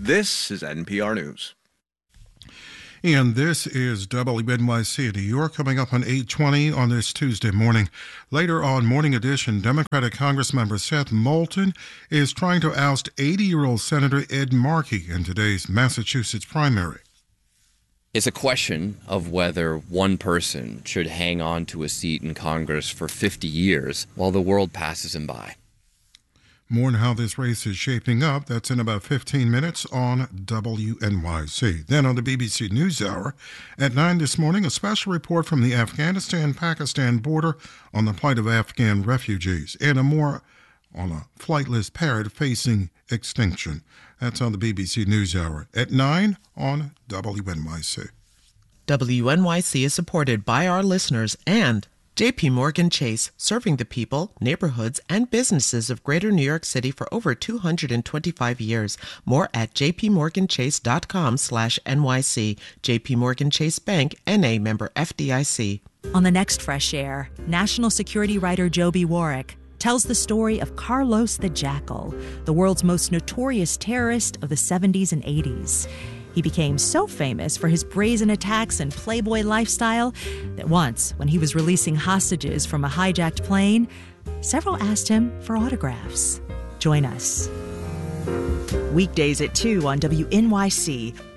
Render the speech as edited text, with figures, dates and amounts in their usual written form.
This is NPR News. And this is WNYC in New York, coming up on 8:20 on this Tuesday morning. Later on Morning Edition, Democratic Congressmember Seth Moulton is trying to oust 80-year-old Senator Ed Markey in today's Massachusetts primary. It's a question of whether one person should hang on to a seat in Congress for 50 years while the world passes him by. More on how this race is shaping up, that's in about 15 minutes on WNYC. Then on the BBC NewsHour at 9 this morning, a special report from the Afghanistan-Pakistan border on the plight of Afghan refugees, and more on a flightless parrot facing extinction. That's on the BBC NewsHour at 9 on WNYC. WNYC is supported by our listeners and J.P. Morgan Chase, serving the people, neighborhoods, and businesses of Greater New York City for over 225 years. More at jpmorganchase.com/NYC. J.P. Morgan Chase Bank, N.A. member FDIC. On the next Fresh Air, national security writer Joby Warrick tells the story of Carlos the Jackal, the world's most notorious terrorist of the 70s and 80s. He became so famous for his brazen attacks and playboy lifestyle that once, when he was releasing hostages from a hijacked plane, several asked him for autographs. Join us. Weekdays at 2 on WNYC.